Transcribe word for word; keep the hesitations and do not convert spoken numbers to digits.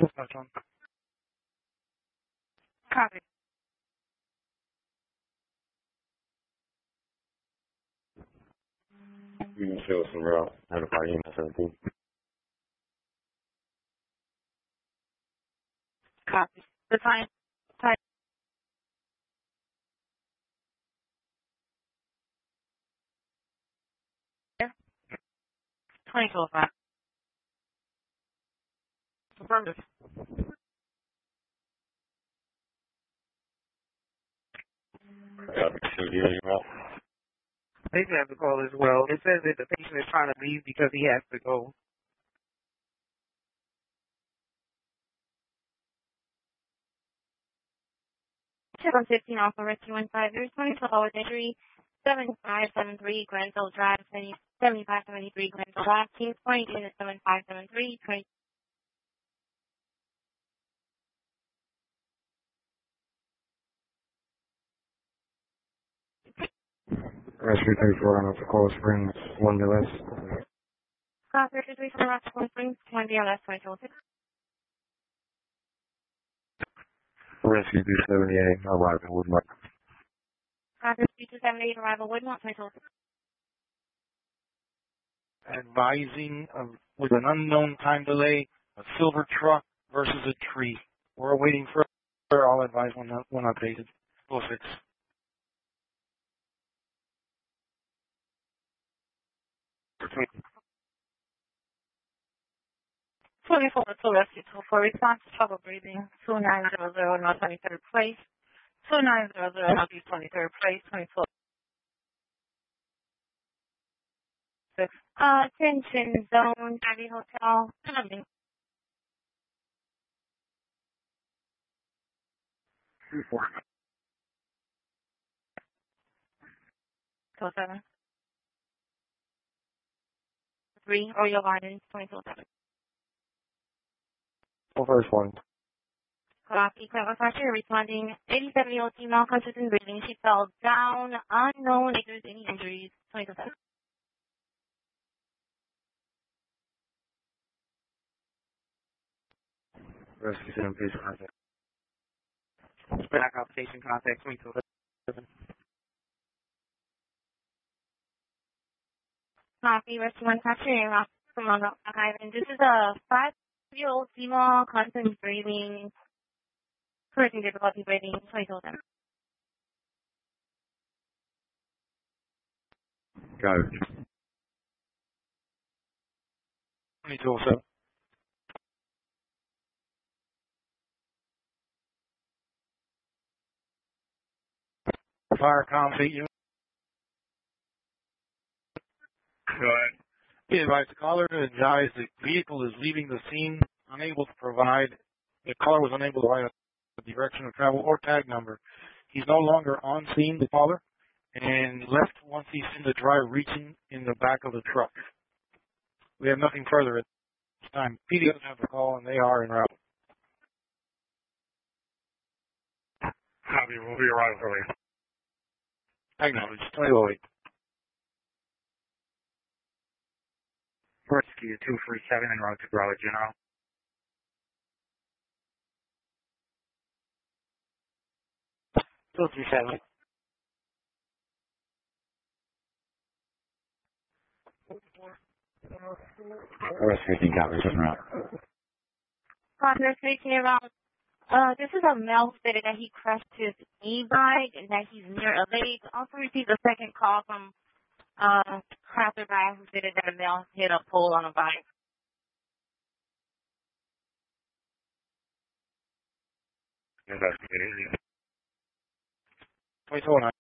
Dispatch on. Copy. You can show us some route. Notify E M S seventeen. Copy. The time. Time. twenty-two oh five. Affirmative. Copy. Should we give you route? They have the call as well. It says that the patient is trying to leave because he has to go. seven fifteen Alpha Rescue one five zero twenty-two hours injury. seventy-five seventy-three Glenville Drive, seventy-five seventy-three Glenville Drive, Kings Point, unit seventy-five seventy-three, twenty. Rescue thirty-four on the Coral Springs, one B L S. Copy, three from Rockland Springs, one B L S, twenty-two oh six. Rescue two seventy-eight, arriving Woodmark. Copy, two seventy-eight, arrival Woodmont, twenty-two oh six. Advising of, with an unknown time delay, a silver truck versus a tree. We're waiting for, I'll advise when, when updated. oh six. twenty-four to rescue two for response to trouble breathing, two nine zero zero, North twenty-third place, two nine zero zero, North twenty-third place, twenty-four. Six. Uh, attention zone, Abbey Hotel, coming. Two four. two oh seven. Three, Royal Gardens, twenty-two oh seven. Oh, first one. Copy, Clever Fletcher responding, eighty-seven year old female conscious and breathing. She fell down, unknown if there's any injuries, twenty-two oh seven. Rescue seven, please contact. Back out station contact, twenty-two oh seven. Copy, rescue one capturing Rock from Long Island. This is a five year old female conscious and breathing. Person difficulty breathing, twenty-two oh seven. Got it. twenty-two oh seven. Fire comms eight unit. Go ahead. We advise the caller to advise the vehicle is leaving the scene, unable to provide, the caller was unable to provide a direction of travel or tag number. He's no longer on scene, the caller, and left once he's in the drive reaching in the back of the truck. We have nothing further at this time. P D doesn't have the call and they are en route. Copy, we'll be arriving early. Acknowledged, twenty oh eight. Rescue two three seven en route to Broward General. two three seven. Rescue team copies en route. Partner speaking around. Uh, this is a male stated that he crashed his e-bike and that he's near a lake. Also received a second call from uh, passerby who stated that a male hit a pole on a bike. Investigating. twenty-two oh nine.